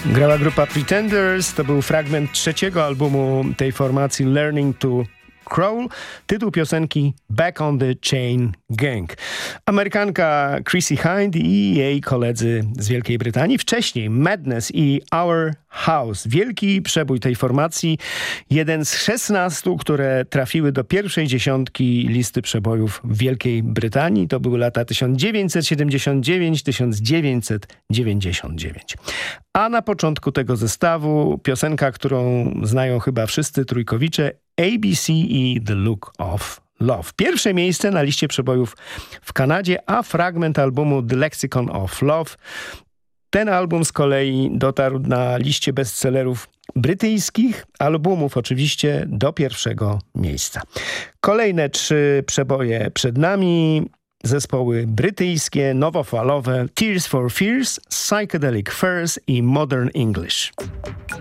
Grała grupa Pretenders, to był fragment trzeciego albumu tej formacji Learning to Crawl, tytuł piosenki Back on the Chain Gang. Amerykanka Chrissie Hynde i jej koledzy z Wielkiej Brytanii. Wcześniej Madness i Our House. Wielki przebój tej formacji. Jeden z 16, które trafiły do pierwszej dziesiątki listy przebojów w Wielkiej Brytanii. To były lata 1979-1999. A na początku tego zestawu piosenka, którą znają chyba wszyscy trójkowicze, ABC i The Look of Love. Pierwsze miejsce na liście przebojów w Kanadzie, a fragment albumu The Lexicon of Love. Ten album z kolei dotarł na liście bestsellerów brytyjskich, albumów oczywiście do pierwszego miejsca. Kolejne 3 przeboje przed nami. Zespoły brytyjskie, nowofalowe Tears for Fears, Psychedelic Furs i Modern English.